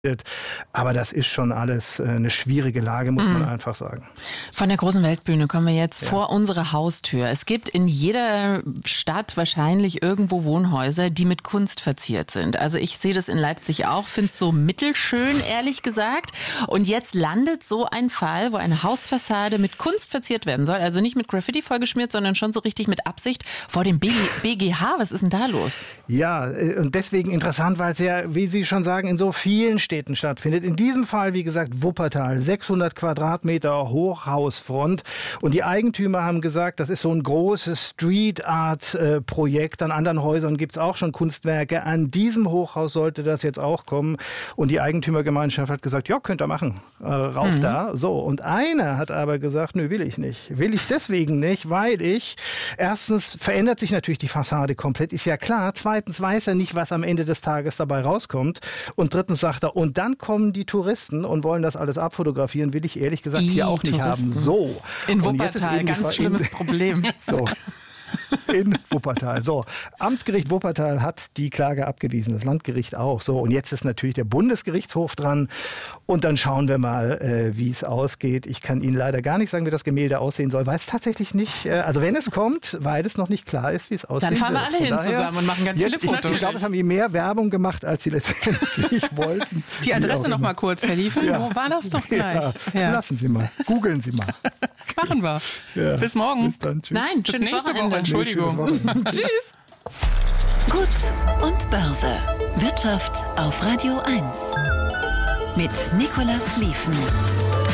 Aber das ist schon alles eine schwierige Lage, muss man einfach sagen. Von der großen Weltbühne kommen wir jetzt vor unsere Haustür. Es gibt in jeder Stadt wahrscheinlich irgendwo Wohnhäuser, die mit Kunst verziert sind. Also ich sehe das in Leipzig auch, finde es so mittelschön, ehrlich gesagt. Und jetzt landet so ein Fall, wo eine Hausfassade mit Kunst verziert werden soll. Also nicht mit Graffiti vollgeschmiert, sondern schon so richtig mit Absicht vor dem BGH. Was ist denn da los? Ja, und deswegen interessant, weil es ja, wie Sie schon sagen, in so vielen Städten stattfindet. In diesem Fall, wie gesagt, Wuppertal, 600 Quadratmeter Hochhausfront. Und die Eigentümer haben gesagt, das ist so ein großes Street-Art-Projekt. An anderen Häusern gibt es auch schon Kunstwerke. An diesem Hochhaus sollte das jetzt auch kommen. Und die Eigentümergemeinschaft hat gesagt, ja, könnt ihr machen. Rauf da. So. Und einer hat aber gesagt, nö, will ich nicht. Will ich deswegen nicht, weil erstens verändert sich natürlich die Fassade komplett, ist ja klar. Zweitens weiß er nicht, was am Ende des Tages dabei rauskommt. Und drittens sagt er, und dann kommen die Touristen und wollen das alles abfotografieren, will ich ehrlich gesagt hier auch nicht haben. So. In Wuppertal, ganz schlimmes Problem. So. In Wuppertal. So, Amtsgericht Wuppertal hat die Klage abgewiesen, das Landgericht auch. So, und jetzt ist natürlich der Bundesgerichtshof dran. Und dann schauen wir mal, wie es ausgeht. Ich kann Ihnen leider gar nicht sagen, wie das Gemälde aussehen soll, weil es tatsächlich nicht, also wenn es kommt, weil es noch nicht klar ist, wie es aussehen wird. Dann fahren wir alle hin zusammen und machen ganz viele Fotos. Ich glaube, es haben die mehr Werbung gemacht, als sie letztendlich wollten. Die Adresse noch mal kurz, Herr Liefen. Ja. Wo war das doch gleich? Ja. Lassen Sie mal. Googeln Sie mal. Machen wir. Ja. Bis morgen. Bis dann. Tschüss. Nein, bis nächste Woche. Entschuldigung. Tschüss. Gut und Börse. Wirtschaft auf Radio 1. Mit Nicolas Liefen.